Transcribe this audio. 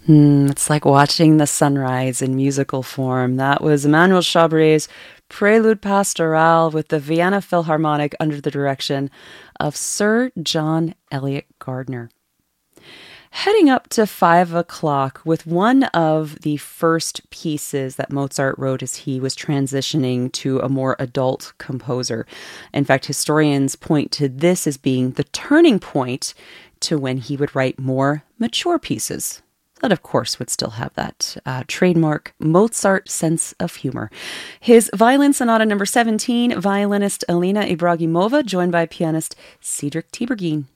It's like watching the sunrise in musical form. That was Emmanuel Chabret's Prelude Pastoral with the Vienna Philharmonic under the direction of Sir John Eliot Gardner. Heading up to 5 o'clock with one of the first pieces that Mozart wrote as he was transitioning to a more adult composer. In fact, historians point to this as being the turning point to when he would write more mature pieces. That, of course, would still have that trademark Mozart sense of humor. His Violin Sonata number 17, violinist Elena Ibragimova, joined by pianist Cedric Tiberghien.